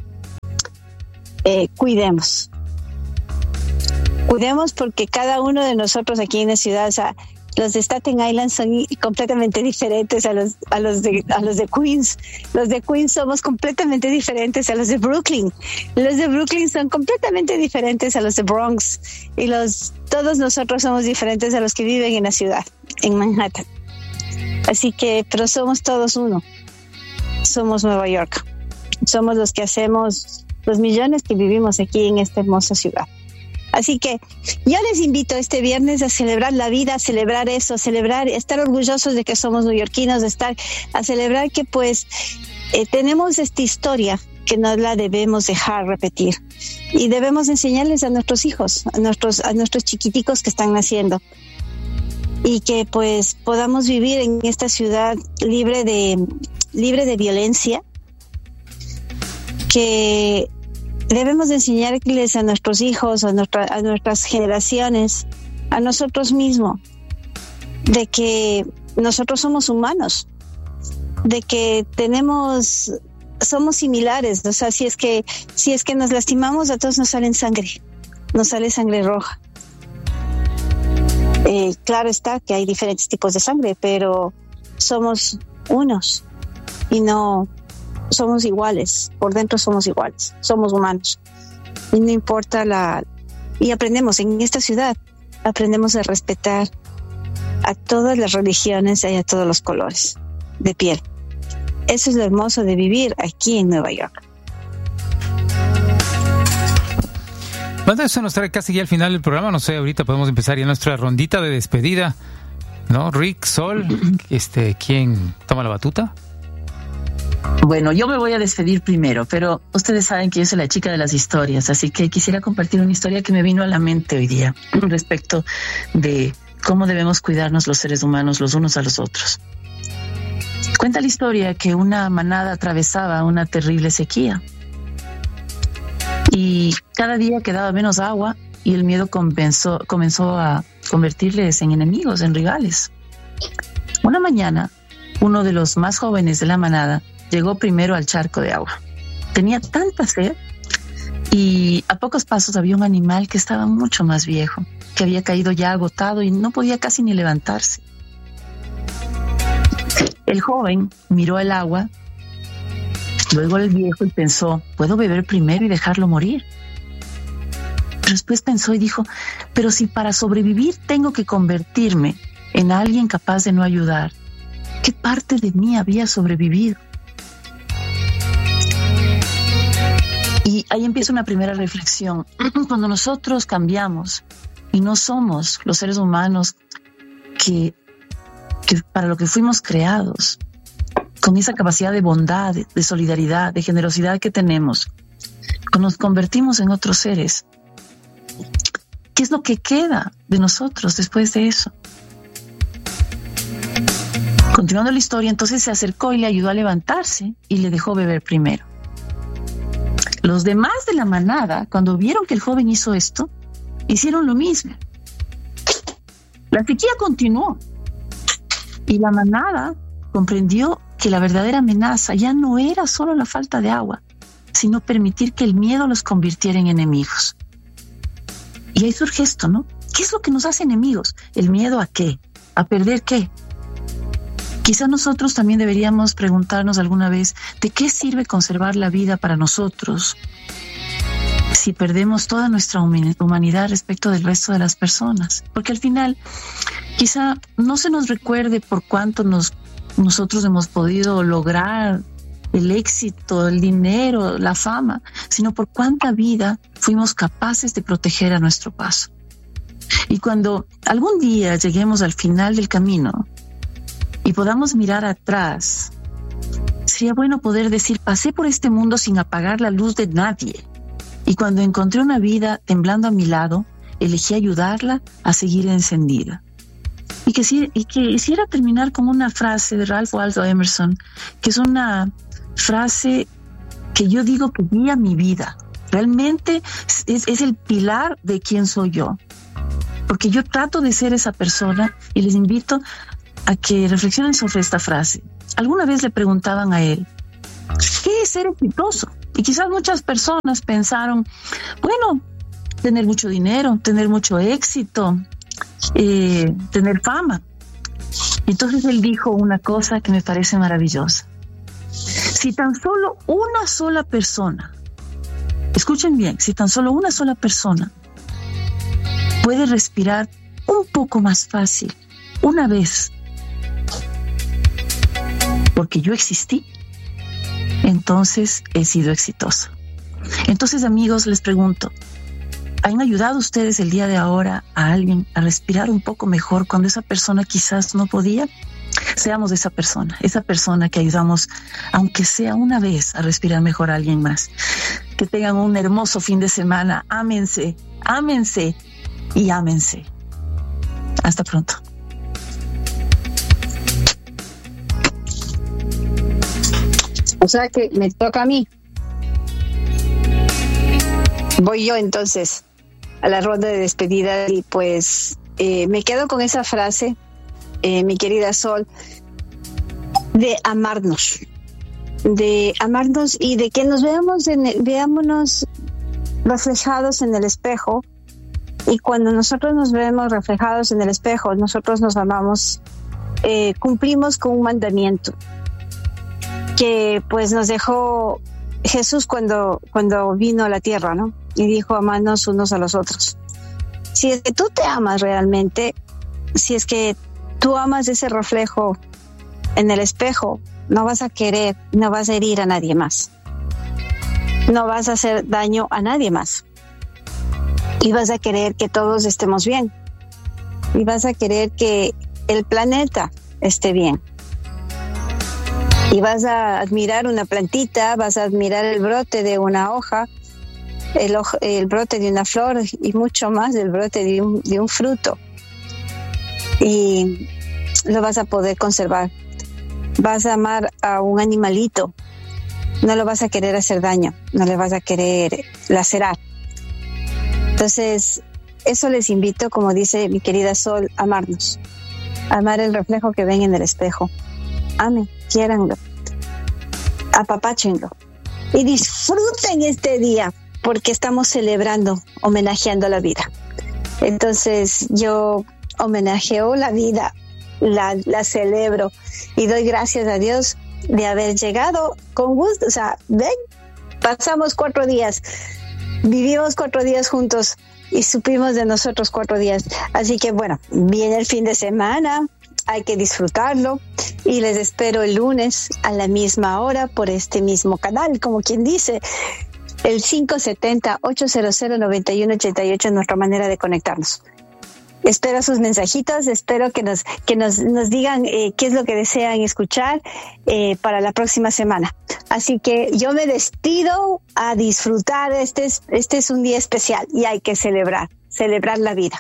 Eh, cuidemos. Cuidemos porque cada uno de nosotros aquí en la ciudad, o sea, los de Staten Island son completamente diferentes a los a los de a los de Queens. Los de Queens somos completamente diferentes a los de Brooklyn. Los de Brooklyn son completamente diferentes a los de Bronx. Y los todos nosotros somos diferentes a los que viven en la ciudad, en Manhattan. Así que, pero somos todos uno. Somos Nueva York. Somos los que hacemos los millones que vivimos aquí en esta hermosa ciudad. Así que yo les invito este viernes a celebrar la vida, a celebrar eso, a celebrar, a estar orgullosos de que somos neoyorquinos, de estar, a celebrar que pues eh, tenemos esta historia que no la debemos dejar repetir y debemos enseñarles a nuestros hijos, a nuestros, a nuestros chiquiticos que están naciendo y que pues podamos vivir en esta ciudad libre de, libre de violencia, que debemos de enseñarles a nuestros hijos, a, nuestra, a nuestras generaciones, a nosotros mismos, de que nosotros somos humanos, de que tenemos, somos similares. O sea, si es que, si es que nos lastimamos, a todos nos sale sangre, nos sale sangre roja. Eh, claro está que hay diferentes tipos de sangre, pero somos unos y no somos iguales, por dentro somos iguales, somos humanos. Y no importa la... Y aprendemos en esta ciudad, aprendemos a respetar a todas las religiones y a todos los colores de piel. Eso es lo hermoso de vivir aquí en Nueva York. Bueno, eso nos trae casi ya al final del programa. No sé, ahorita podemos empezar ya nuestra rondita de despedida, ¿no? Rick, Sol, este, ¿quién toma la batuta? Bueno, yo me voy a despedir primero, pero ustedes saben que yo soy la chica de las historias, así que quisiera compartir una historia que me vino a la mente hoy día respecto de cómo debemos cuidarnos los seres humanos los unos a los otros. Cuenta la historia que una manada atravesaba una terrible sequía y cada día quedaba menos agua y el miedo comenzó, comenzó a convertirles en enemigos, en rivales. Una mañana, uno de los más jóvenes de la manada llegó primero al charco de agua. Tenía tanta sed y a pocos pasos había un animal que estaba mucho más viejo, que había caído ya agotado y no podía casi ni levantarse. El joven miró el agua, luego el viejo y pensó, ¿puedo beber primero y dejarlo morir? Pero después pensó y dijo, pero si para sobrevivir tengo que convertirme en alguien capaz de no ayudar, ¿qué parte de mí había sobrevivido? Y ahí empieza una primera reflexión. Cuando nosotros cambiamos y no somos los seres humanos que, que para lo que fuimos creados, con esa capacidad de bondad, de solidaridad, de generosidad que tenemos, cuando nos convertimos en otros seres, ¿qué es lo que queda de nosotros después de eso? Continuando la historia, entonces se acercó y le ayudó a levantarse y le dejó beber primero. Los demás de la manada, cuando vieron que el joven hizo esto, hicieron lo mismo. La sequía continuó y la manada comprendió que la verdadera amenaza ya no era solo la falta de agua, sino permitir que el miedo los convirtiera en enemigos. Y ahí surge esto, ¿no? ¿Qué es lo que nos hace enemigos? ¿El miedo a qué? ¿A perder qué? Quizá nosotros también deberíamos preguntarnos alguna vez ¿de qué sirve conservar la vida para nosotros si perdemos toda nuestra humanidad respecto del resto de las personas? Porque al final quizá no se nos recuerde por cuánto nos, nosotros hemos podido lograr el éxito, el dinero, la fama, sino por cuánta vida fuimos capaces de proteger a nuestro paso. Y cuando algún día lleguemos al final del camino y podamos mirar atrás, sería bueno poder decir, pasé por este mundo sin apagar la luz de nadie. Y cuando encontré una vida temblando a mi lado, elegí ayudarla a seguir encendida. Y que, y que quisiera terminar con una frase de Ralph Waldo Emerson, que es una frase que yo digo que guía mi vida. Realmente es, es el pilar de quién soy yo. porque yo trato de ser esa persona y les invito a que reflexionen sobre esta frase. Alguna vez le preguntaban a él, ¿qué es ser exitoso? Y quizás muchas personas pensaron, bueno, tener mucho dinero, tener mucho éxito, eh, tener fama. Entonces él dijo una cosa que me parece maravillosa. Si tan solo una sola persona, escuchen bien, si tan solo una sola persona puede respirar un poco más fácil, una vez, porque yo existí, entonces he sido exitoso. Entonces, amigos, les pregunto, ¿han ayudado ustedes el día de ahora a alguien a respirar un poco mejor cuando esa persona quizás no podía? Seamos esa persona, esa persona que ayudamos, aunque sea una vez, a respirar mejor a alguien más. Que tengan un hermoso fin de semana. Ámense, ámense y ámense. Hasta pronto. O sea que me toca a mí. Voy yo entonces a la ronda de despedida y pues eh, me quedo con esa frase, eh, mi querida Sol, de amarnos, de amarnos y de que nos veamos, en el, veámonos reflejados en el espejo, y cuando nosotros nos vemos reflejados en el espejo, nosotros nos amamos, eh, cumplimos con un mandamiento que pues nos dejó Jesús cuando, cuando vino a la tierra, ¿no? Y dijo, amarnos unos a los otros. Si es que tú te amas realmente, si es que tú amas ese reflejo en el espejo, no vas a querer, no vas a herir a nadie más. No vas a hacer daño a nadie más. Y vas a querer que todos estemos bien. Y vas a querer que el planeta esté bien. Y vas a admirar una plantita, vas a admirar el brote de una hoja, el, el brote de una flor y mucho más el brote de un, de un fruto. Y lo vas a poder conservar. Vas a amar a un animalito. No lo vas a querer hacer daño, no le vas a querer lacerar. Entonces, eso les invito, como dice mi querida Sol, amarnos. Amar el reflejo que ven en el espejo. Amen, quiéranlo, apapáchenlo y disfruten este día porque estamos celebrando, homenajeando la vida. Entonces yo homenajeo la vida, la, la celebro y doy gracias a Dios de haber llegado con gusto. O sea, ven, pasamos cuatro días, vivimos cuatro días juntos y supimos de nosotros cuatro días. Así que bueno, viene el fin de semana, hay que disfrutarlo y les espero el lunes a la misma hora por este mismo canal, como quien dice, el cinco siete cero, ocho cero cero, nueve uno ocho ocho es nuestra manera de conectarnos. Espero sus mensajitos, espero que nos que nos, nos digan eh, qué es lo que desean escuchar eh, para la próxima semana. Así que yo me despido a disfrutar, este es, este es un día especial y hay que celebrar, celebrar la vida.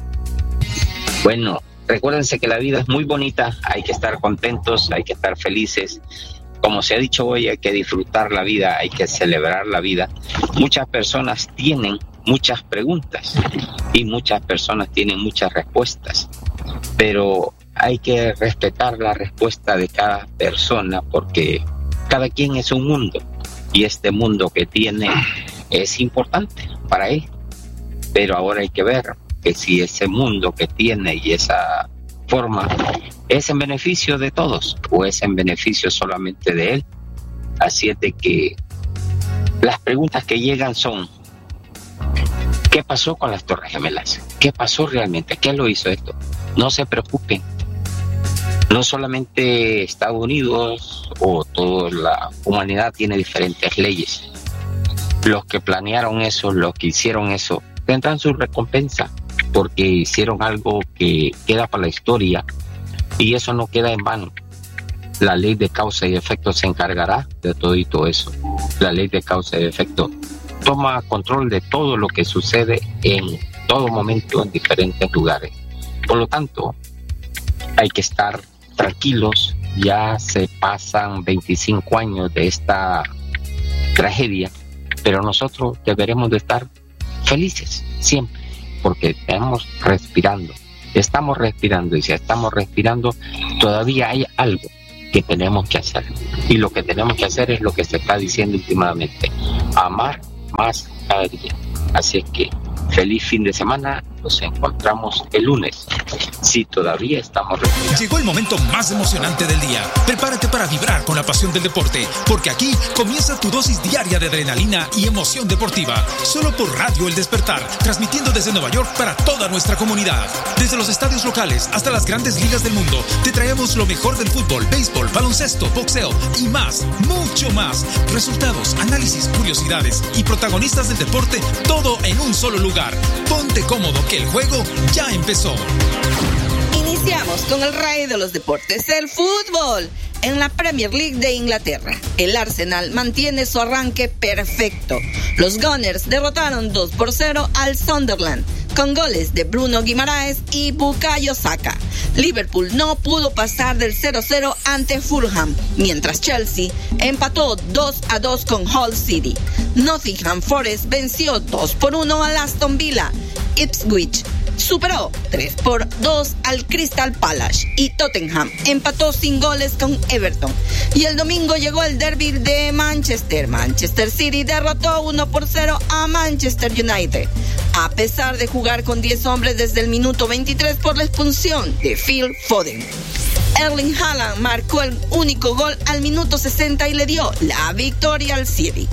Bueno, recuérdense que la vida es muy bonita, hay que estar contentos, hay que estar felices. Como se ha dicho hoy, hay que disfrutar la vida, hay que celebrar la vida. Muchas personas tienen muchas preguntas y muchas personas tienen muchas respuestas, pero hay que respetar la respuesta de cada persona porque cada quien es un mundo y este mundo que tiene es importante para él. Pero ahora hay que ver que si ese mundo que tiene y esa forma es en beneficio de todos o es en beneficio solamente de él. Así es de que las preguntas que llegan son: ¿qué pasó con las Torres Gemelas? ¿Qué pasó realmente? ¿Qué lo hizo esto? No se preocupen. No solamente Estados Unidos o toda la humanidad tiene diferentes leyes. Los que planearon eso, los que hicieron eso, tendrán su recompensa porque hicieron algo que queda para la historia y eso no queda en vano. La ley de causa y efecto se encargará de todo y todo eso. La ley de causa y efecto toma control de todo lo que sucede en todo momento en diferentes lugares. Por lo tanto, hay que estar tranquilos. Ya se pasan veinticinco años de esta tragedia, pero nosotros deberemos de estar felices siempre. porque estamos respirando, estamos respirando, y si estamos respirando, todavía hay algo que tenemos que hacer. Y lo que tenemos que hacer es lo que se está diciendo últimamente, amar más cada día. Así es que feliz fin de semana, nos encontramos el lunes, si todavía estamos respirando. Llegó el momento más emocionante del día. Prepárate para vibrar con la pasión del deporte, porque aquí comienza tu dosis diaria de adrenalina y emoción deportiva, solo por Radio El Despertar, transmitiendo desde Nueva York para toda nuestra comunidad. Desde los estadios locales hasta las grandes ligas del mundo, te traemos lo mejor del fútbol, béisbol, baloncesto, boxeo y más, mucho más. Resultados, análisis, curiosidades y protagonistas del deporte, todo en un solo lugar. Ponte cómodo, que el juego ya empezó. Iniciamos con el rey de los deportes, el fútbol. En la Premier League de Inglaterra, el Arsenal mantiene su arranque perfecto. Los Gunners derrotaron dos por cero al Sunderland, con goles de Bruno Guimaraes y Bukayo Saka. Liverpool no pudo pasar del cero cero ante Fulham, mientras Chelsea empató dos a dos con Hull City. Nottingham Forest venció dos por uno al Aston Villa. Ipswich superó tres por dos al Crystal Palace y Tottenham empató sin goles con Everton. Y el domingo llegó el derbi de Manchester. Manchester City derrotó uno por cero a Manchester United, a pesar de jugar con diez hombres desde el minuto veintitrés por la expulsión de Phil Foden. Erling Haaland marcó el único gol al minuto sesenta y le dio la victoria al City.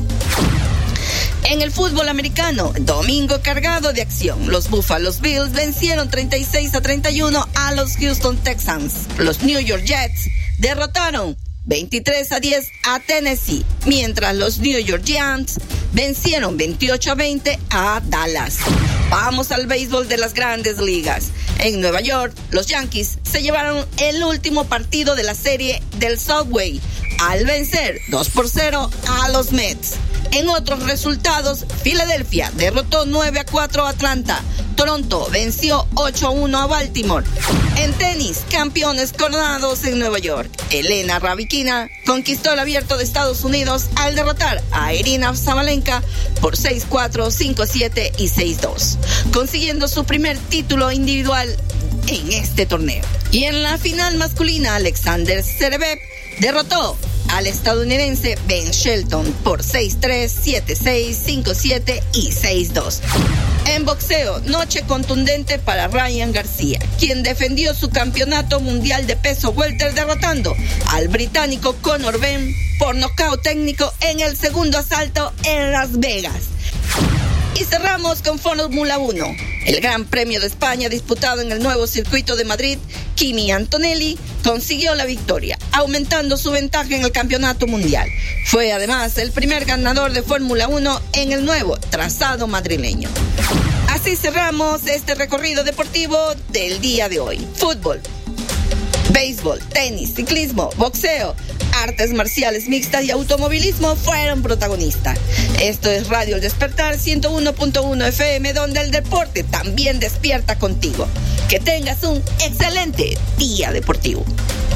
En el fútbol americano, domingo cargado de acción. Los Buffalo Bills vencieron treinta y seis a treinta y uno a los Houston Texans. Los New York Jets derrotaron veintitrés a diez a Tennessee, mientras los New York Giants vencieron veintiocho a veinte a Dallas. Vamos al béisbol de las grandes ligas. En Nueva York, los Yankees se llevaron el último partido de la serie del Subway al vencer dos por cero a los Mets. En otros resultados, Filadelfia derrotó nueve a cuatro a Atlanta. Toronto venció ocho a uno a Baltimore. En tenis, campeones coronados en Nueva York. Elena Rybakina conquistó el Abierto de Estados Unidos al derrotar a Irina Zabalenka por seis cuatro, cinco siete y seis dos, consiguiendo su primer título individual en este torneo. Y en la final masculina, Alexander Zverev derrotó al estadounidense Ben Shelton por seis tres, siete seis, cinco siete y seis dos. En boxeo, noche contundente para Ryan García, quien defendió su campeonato mundial de peso welter derrotando al británico Conor Benn por nocaut técnico en el segundo asalto en Las Vegas. Y cerramos con Fórmula uno. El Gran Premio de España disputado en el nuevo circuito de Madrid, Kimi Antonelli consiguió la victoria, aumentando su ventaja en el campeonato mundial. Fue además el primer ganador de Fórmula uno en el nuevo trazado madrileño. Así cerramos este recorrido deportivo del día de hoy. Fútbol, béisbol, tenis, ciclismo, boxeo, artes marciales mixtas y automovilismo fueron protagonistas. Esto es Radio El Despertar ciento uno punto uno F M, donde el deporte también despierta contigo. Que tengas un excelente día deportivo.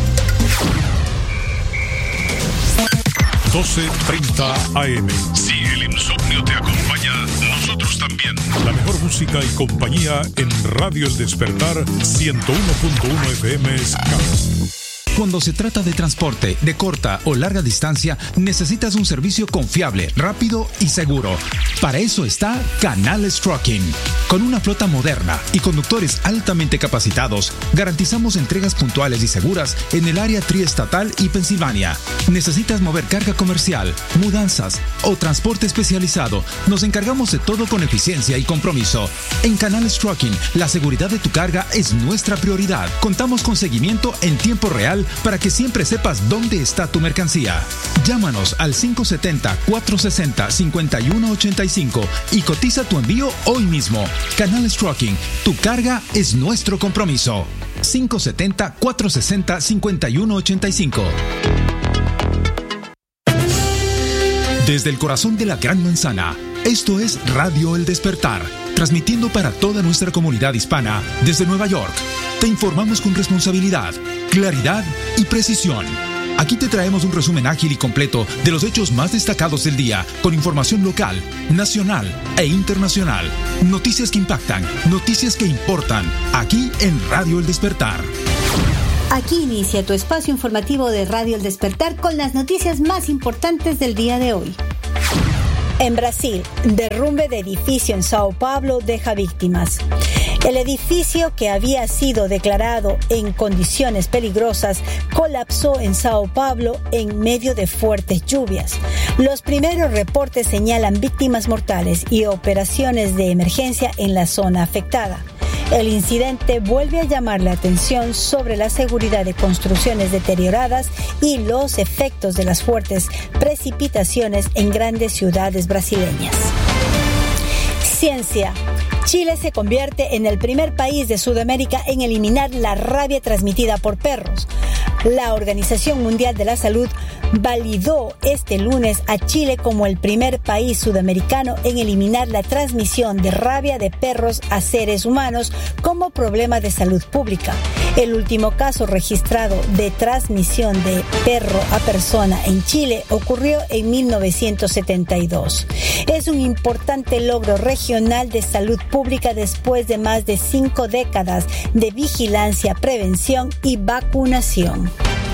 doce treinta A M. Si el insomnio te acompaña, nosotros también. La mejor música y compañía en Radio El Despertar ciento uno punto uno F M. Cuando se trata de transporte de corta o larga distancia, necesitas un servicio confiable, rápido y seguro. Para eso está Canales Trucking. Con una flota moderna y conductores altamente capacitados, garantizamos entregas puntuales y seguras en el área triestatal y Pensilvania. ¿Necesitas mover carga comercial, mudanzas o transporte especializado? Nos encargamos de todo con eficiencia y compromiso. En Canales Trucking, la seguridad de tu carga es nuestra prioridad. Contamos con seguimiento en tiempo real para que siempre sepas dónde está tu mercancía. Llámanos al cinco siete cero, cuatro seis cero, cinco uno ocho cinco y cotiza tu envío hoy mismo. Canales Trucking, tu carga es nuestro compromiso. cinco siete cero, cuatro seis cero, cinco uno ocho cinco. Desde el corazón de la Gran Manzana, esto es Radio El Despertar, transmitiendo para toda nuestra comunidad hispana desde Nueva York. Te informamos con responsabilidad, claridad y precisión. Aquí te traemos un resumen ágil y completo de los hechos más destacados del día, con información local, nacional e internacional. Noticias que impactan, noticias que importan, aquí en Radio El Despertar. Aquí inicia tu espacio informativo de Radio El Despertar con las noticias más importantes del día de hoy. En Brasil, derrumbe de edificio en Sao Paulo deja víctimas. El edificio, que había sido declarado en condiciones peligrosas, colapsó en Sao Paulo en medio de fuertes lluvias. Los primeros reportes señalan víctimas mortales y operaciones de emergencia en la zona afectada. El incidente vuelve a llamar la atención sobre la seguridad de construcciones deterioradas y los efectos de las fuertes precipitaciones en grandes ciudades brasileñas. Ciencia. Chile se convierte en el primer país de Sudamérica en eliminar la rabia transmitida por perros. La Organización Mundial de la Salud validó este lunes a Chile como el primer país sudamericano en eliminar la transmisión de rabia de perros a seres humanos como problema de salud pública. El último caso registrado de transmisión de perro a persona en Chile ocurrió en mil novecientos setenta y dos. Es un importante logro regional de salud pública después de más de cinco décadas de vigilancia, prevención y vacunación.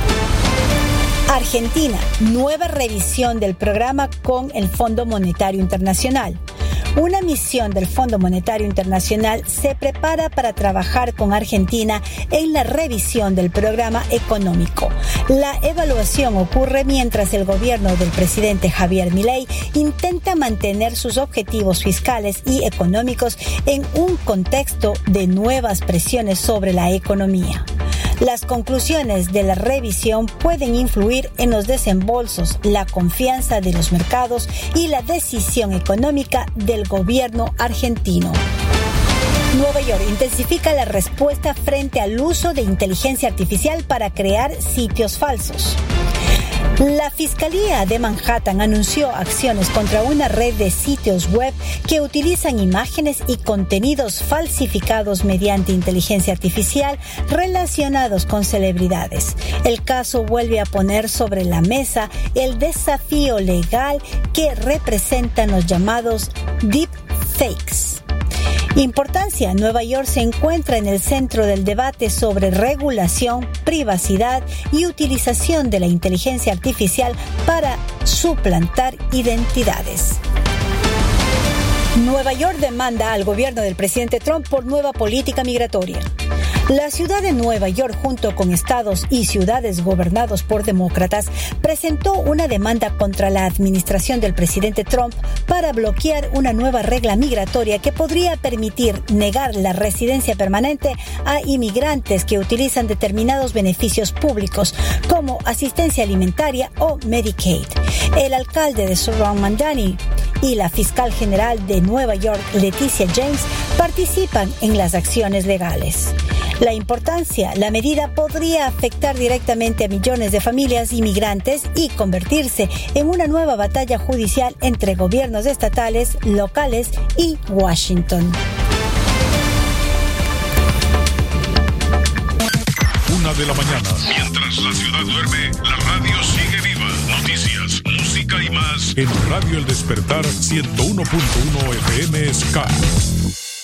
Argentina, nueva revisión del programa con el Fondo Monetario Internacional. Una misión del Fondo Monetario Internacional se prepara para trabajar con Argentina en la revisión del programa económico. La evaluación ocurre mientras el gobierno del presidente Javier Milei intenta mantener sus objetivos fiscales y económicos en un contexto de nuevas presiones sobre la economía. Las conclusiones de la revisión pueden influir en los desembolsos, la confianza de los mercados y la decisión económica del gobierno argentino. Nueva York intensifica la respuesta frente al uso de inteligencia artificial para crear sitios falsos. La Fiscalía de Manhattan anunció acciones contra una red de sitios web que utilizan imágenes y contenidos falsificados mediante inteligencia artificial relacionados con celebridades. El caso vuelve a poner sobre la mesa el desafío legal que representan los llamados deepfakes. Importancia. Nueva York se encuentra en el centro del debate sobre regulación, privacidad y utilización de la inteligencia artificial para suplantar identidades. Nueva York demanda al gobierno del presidente Trump por nueva política migratoria. La ciudad de Nueva York, junto con estados y ciudades gobernados por demócratas, presentó una demanda contra la administración del presidente Trump para bloquear una nueva regla migratoria que podría permitir negar la residencia permanente a inmigrantes que utilizan determinados beneficios públicos, como asistencia alimentaria o Medicaid. El alcalde de Surround Mandani y la fiscal general de Nueva York, Leticia James, participan en las acciones legales. La importancia, la medida podría afectar directamente a millones de familias inmigrantes y convertirse en una nueva batalla judicial entre gobiernos estatales, locales y Washington. Una de la mañana. Mientras la ciudad duerme, la radio sigue viva. Noticias, música y más en Radio El Despertar ciento uno punto uno F M Ska.